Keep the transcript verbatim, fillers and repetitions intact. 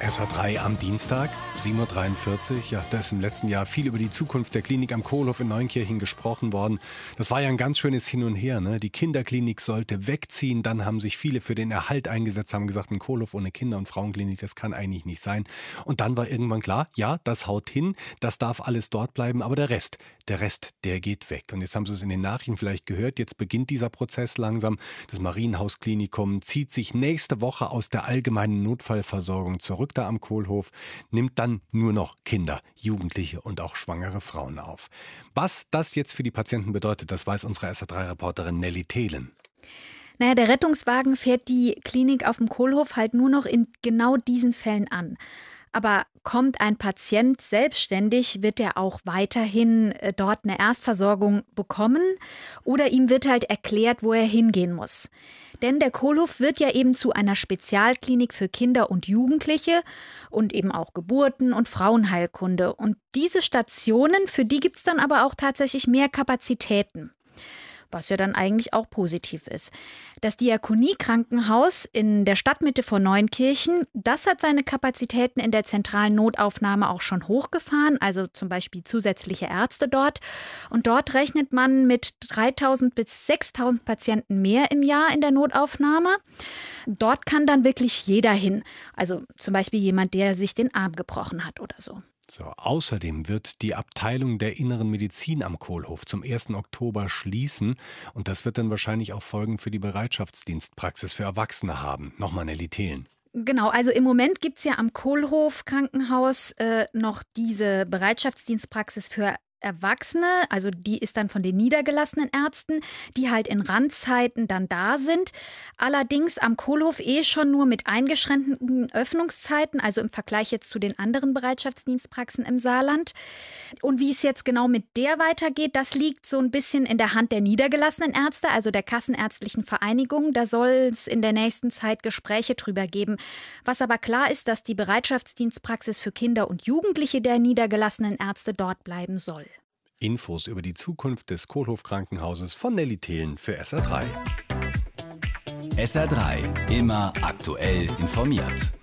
S R drei am Dienstag, sieben Uhr dreiundvierzig. Ja, da ist im letzten Jahr viel über die Zukunft der Klinik am Kohlhof in Neunkirchen gesprochen worden. Das war ja ein ganz schönes Hin und Her, ne? Die Kinderklinik sollte wegziehen. Dann haben sich viele für den Erhalt eingesetzt, haben gesagt, ein Kohlhof ohne Kinder- und Frauenklinik, das kann eigentlich nicht sein. Und dann war irgendwann klar, ja, das haut hin, das darf alles dort bleiben, aber der Rest, der Rest, der geht weg. Und jetzt haben Sie es in den Nachrichten vielleicht gehört, jetzt beginnt dieser Prozess langsam. Das Marienhaus-Klinikum zieht sich nächste Woche aus der allgemeinen Notfallversorgung zurück da am Kohlhof, nimmt dann nur noch Kinder, Jugendliche und auch schwangere Frauen auf. Was das jetzt für die Patienten bedeutet, das weiß unsere S R drei Reporterin Nelly Thelen. Naja, der Rettungswagen fährt die Klinik auf dem Kohlhof halt nur noch in genau diesen Fällen an. Aber kommt ein Patient selbstständig, wird er auch weiterhin äh, dort eine Erstversorgung bekommen oder ihm wird halt erklärt, wo er hingehen muss. Denn der Kohlhof wird ja eben zu einer Spezialklinik für Kinder und Jugendliche und eben auch Geburten- und Frauenheilkunde. Und diese Stationen, für die gibt es dann aber auch tatsächlich mehr Kapazitäten. Was ja dann eigentlich auch positiv ist. Das Diakonie-Krankenhaus in der Stadtmitte von Neunkirchen, das hat seine Kapazitäten in der zentralen Notaufnahme auch schon hochgefahren, also zum Beispiel zusätzliche Ärzte dort. Und dort rechnet man mit dreitausend bis sechstausend Patienten mehr im Jahr in der Notaufnahme. Dort kann dann wirklich jeder hin, also zum Beispiel jemand, der sich den Arm gebrochen hat oder so. So, außerdem wird die Abteilung der Inneren Medizin am Kohlhof zum ersten Oktober schließen. Und das wird dann wahrscheinlich auch Folgen für die Bereitschaftsdienstpraxis für Erwachsene haben. Nochmal Nelly Thelen. Genau, also im Moment gibt es ja am Kohlhof Krankenhaus äh, noch diese Bereitschaftsdienstpraxis für Erwachsene, also die ist dann von den niedergelassenen Ärzten, die halt in Randzeiten dann da sind. Allerdings am Kohlhof eh schon nur mit eingeschränkten Öffnungszeiten, also im Vergleich jetzt zu den anderen Bereitschaftsdienstpraxen im Saarland. Und wie es jetzt genau mit der weitergeht, das liegt so ein bisschen in der Hand der niedergelassenen Ärzte, also der Kassenärztlichen Vereinigung. Da soll es in der nächsten Zeit Gespräche drüber geben. Was aber klar ist, dass die Bereitschaftsdienstpraxis für Kinder und Jugendliche der niedergelassenen Ärzte dort bleiben soll. Infos über die Zukunft des Kohlhof-Krankenhauses von Nelly Thelen für S R drei. S R drei, immer aktuell informiert.